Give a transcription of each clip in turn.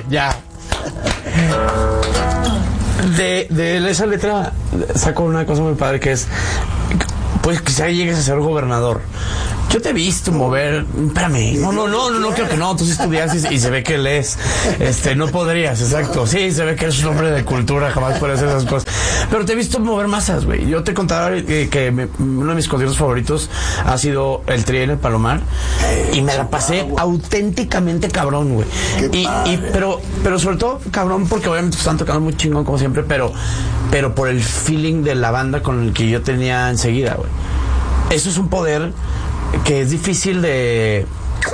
ya. De esa letra saco una cosa muy padre que es, pues quizá llegues a ser gobernador. Yo te he visto mover. Espérame. No, creo que no. Tú sí estudiaste y se ve que lees. No podrías, exacto. Sí, se ve que eres un hombre de cultura, jamás puedes hacer esas cosas. Pero te he visto mover masas, güey. Yo te contaba que uno de mis conciertos favoritos ha sido el Tri en el Palomar. Y me la pasé auténticamente cabrón, güey. Pero sobre todo cabrón porque obviamente están tocando muy chingón como siempre, pero por el feeling de la banda con el que yo tenía enseguida, güey. Eso es un poder que es difícil de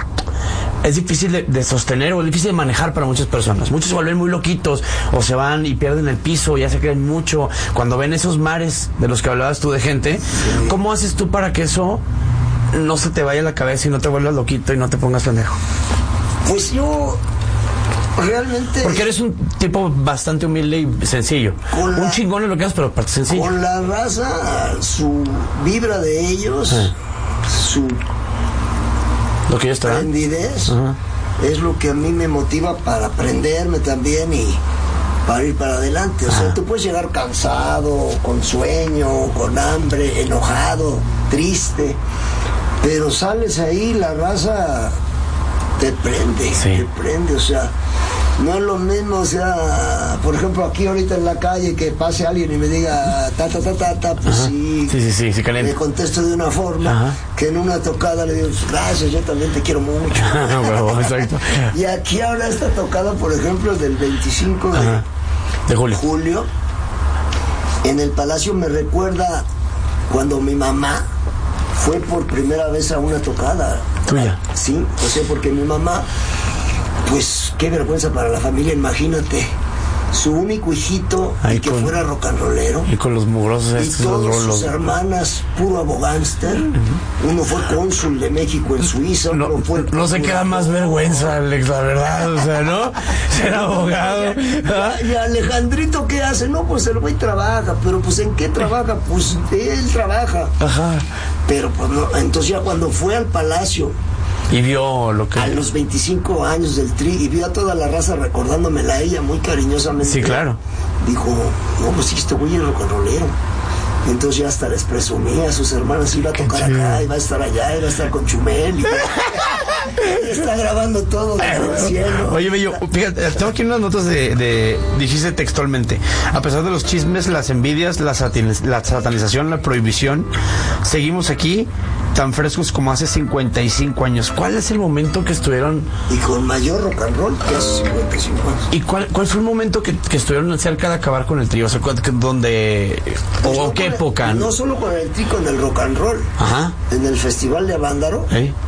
sostener o es difícil de manejar para muchas personas. Muchos se vuelven muy loquitos o se van y pierden el piso, ya se creen mucho cuando ven esos mares de los que hablabas tú de gente. ¿Cómo haces tú para que eso no se te vaya a la cabeza y no te vuelvas loquito y no te pongas pendejo? Pues yo realmente, porque eres un tipo bastante humilde y sencillo, un chingón en lo que haces, pero aparte sencillo. Con la raza, su vibra de ellos, su lo que ellos traen, aprendidez, es lo que a mí me motiva para aprenderme también y para ir para adelante. O sea, tú puedes llegar cansado, con sueño, con hambre, enojado, triste, pero sales ahí, la raza te prende, o sea, no es lo mismo, o sea, por ejemplo, aquí ahorita en la calle que pase alguien y me diga pues sí, me contesto de una forma que en una tocada le digo, gracias, yo también te quiero mucho. Exacto. Y aquí ahora esta tocada, por ejemplo, del 25 de julio, en el Palacio, me recuerda cuando mi mamá fue por primera vez a una tocada. ¿Tuya? Sí, o sea, porque mi mamá, pues qué vergüenza para la familia, imagínate, su único hijito y que fuera rock and rollero. Y con los mugrosos y todas sus hermanas, puro abogánster. Uno fue cónsul de México en Suiza. No se queda más vergüenza, Alex, la verdad, o sea, ¿no? Ser abogado. Y Alejandrito, ¿qué hace? No, pues el güey trabaja, pero pues ¿en qué trabaja? Pues él trabaja. Pero pues no, entonces ya cuando fue al Palacio y vio lo que... a los 25 años del Tri, y vio a toda la raza recordándomela a ella muy cariñosamente. Sí, claro. Dijo, no, pues sí, este güey es rock and rollero. Entonces ya hasta les presumía a sus hermanas, iba a tocar acá, iba a estar allá, iba a estar con Chumel. Y está grabando todo desde el cielo. Oye, Bello, fíjate, tengo aquí unas notas dijiste textualmente: a pesar de los chismes, las envidias, la satanización, la prohibición, seguimos aquí tan frescos como hace 55 años. ¿Cuál es el momento que estuvieron? Y con mayor rock and roll que hace 55 años. ¿Y cuál fue el momento que estuvieron cerca de acabar con el trío? O sea, ¿dónde? Pues ¿O qué época? No solo con el Tri, con el rock and roll. En el Festival de Avándaro,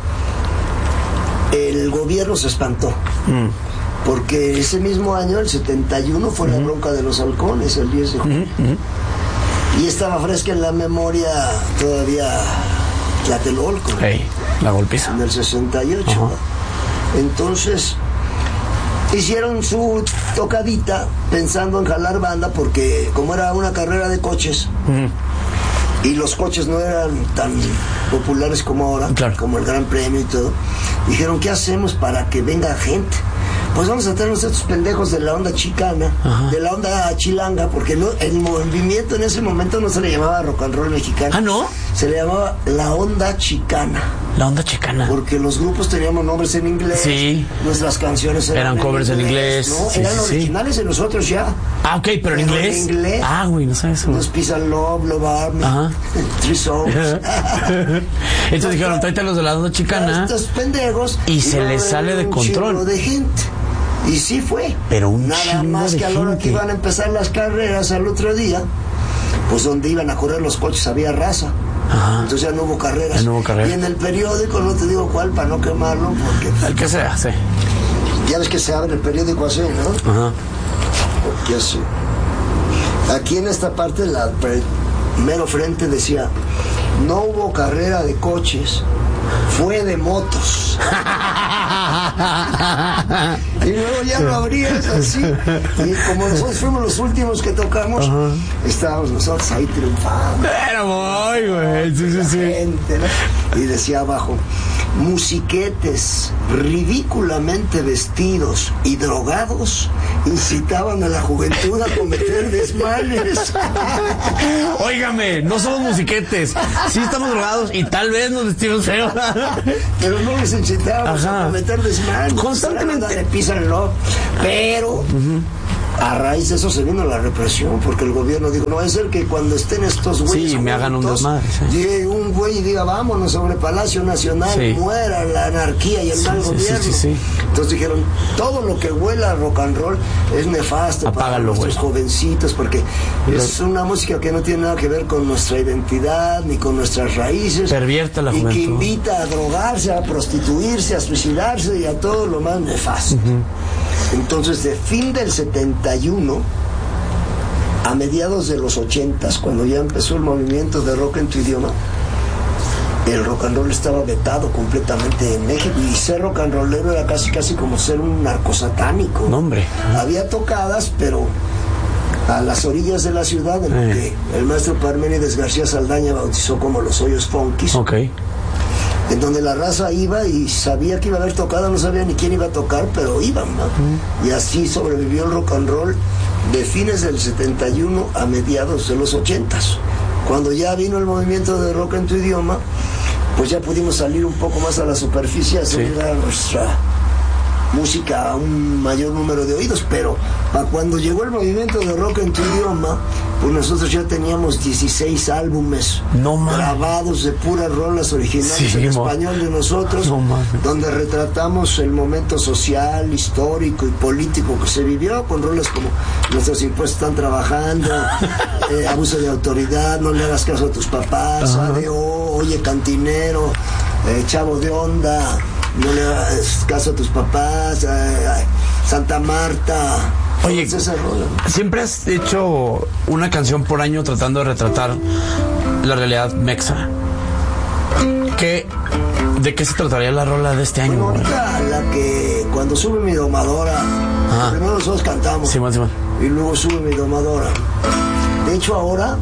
el gobierno se espantó. Porque ese mismo año, el 71, fue la bronca de los halcones, el 10 de junio. Y estaba fresca en la memoria todavía Tlatelolco. La golpiza. En el 68. Entonces, hicieron su tocadita pensando en jalar banda, porque como era una carrera de coches, y los coches no eran tan populares como ahora, como el Gran Premio y todo, dijeron, ¿qué hacemos para que venga gente? Pues vamos a traernos a estos pendejos de la onda chicana, de la onda chilanga, porque no, el movimiento en ese momento no se le llamaba rock and roll mexicano. ¿No? Se le llamaba la onda chicana. La onda chicana. Porque los grupos teníamos nombres en inglés. Sí. Nuestras canciones eran covers en inglés. No, eran originales de nosotros ya. Ok, pero en inglés. En inglés. Güey, no sabes eso. Nos pisan Love Army, Three Souls. Entonces dijeron, tráete a los de la onda chicana. Estos pendejos. Y se les sale de control. Un de gente. Y sí fue. Pero nada más que a la hora que iban a empezar las carreras al otro día, pues donde iban a correr los coches había raza. Entonces ya no hubo carreras. Y en el periódico, no te digo cuál para no quemarlo, porque el que sea, sí. Ya ves que se abre el periódico así, ¿no? Porque así. Aquí en esta parte, la mero frente decía, no hubo carrera de coches, fue de motos. Y luego ya lo abrías así. Y como nosotros fuimos los últimos que tocamos, estábamos nosotros ahí triunfando. Pero voy, güey. Sí. Gente, ¿no? Y decía abajo: musiquetes ridículamente vestidos y drogados incitaban a la juventud a cometer desmanes. Óigame, no somos musiquetes. Sí estamos drogados y tal vez nos vestimos feo. Pero no les incitábamos a cometer desmanes. Constantemente. Písanlo. Pero a raíz de eso se vino la represión, porque el gobierno dijo: no va a ser que cuando estén estos güeyes me hagan un desmadre. Llegue un güey y diga: vámonos sobre Palacio Nacional, muera la anarquía y el mal gobierno. Entonces dijeron: todo lo que huela a rock and roll es nefasto. Apágalo, para nuestros jovencitos, porque es una música que no tiene nada que ver con nuestra identidad ni con nuestras raíces. Pervierte la juventud. Y que invita a drogarse, a prostituirse, a suicidarse y a todo lo más nefasto. Entonces, de fin del 71 a mediados de los 80, cuando ya empezó el movimiento de rock en tu idioma, el rock and roll estaba vetado completamente en México, y ser rock and rollero era casi como ser un narcosatánico. No, hombre. Había tocadas, pero a las orillas de la ciudad, en lo que el maestro Parménides García Saldaña bautizó como los hoyos funkis. En donde la raza iba y sabía que iba a haber tocada, no sabía ni quién iba a tocar, pero iban, ¿no? Y así sobrevivió el rock and roll de fines del 71 a mediados de los 80. Cuando ya vino el movimiento de rock en tu idioma, pues ya pudimos salir un poco más a la superficie, a subir a nuestra música a un mayor número de oídos. Pero para cuando llegó el movimiento de rock en tu idioma, pues nosotros ya teníamos 16 álbumes grabados de puras rolas originales en español de nosotros, donde retratamos el momento social, histórico y político que se vivió, con rolas como Nuestros impuestos están trabajando, Abuso de autoridad, No le hagas caso a tus papás, ADO, Oye cantinero, Chavo de onda, No le hagas caso a tus papás, Santa Marta. Oye, siempre has hecho una canción por año tratando de retratar la realidad mexa. ¿De qué se trataría la rola de este año? Bueno, ahorita la que cuando sube mi domadora, primero nosotros cantamos y luego sube mi domadora. De hecho ahora,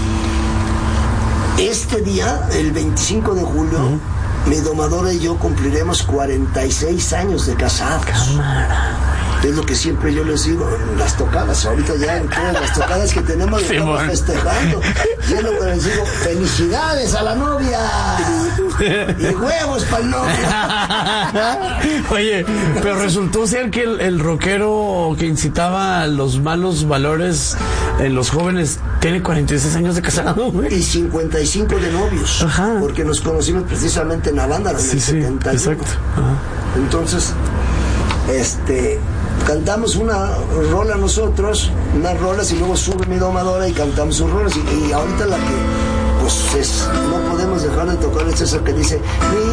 este día, el 25 de julio, mi domadora y yo cumpliremos 46 años de casados. Cámara. Es lo que siempre yo les digo en las tocadas. Ahorita ya en todas las tocadas que tenemos estamos festejando. Y es lo que les digo: felicidades a la novia y huevos para el novio. Oye, pero resultó ser que el rockero que incitaba a los malos valores en los jóvenes tiene 46 años de casado, güey. Y 55 de novios. Porque nos conocimos precisamente en Avándaro en el 71. Exacto. Entonces, cantamos una rola nosotros, unas rolas, y luego sube mi domadora y cantamos sus rolas. Y ahorita la que pues no podemos dejar de tocar es esa que dice: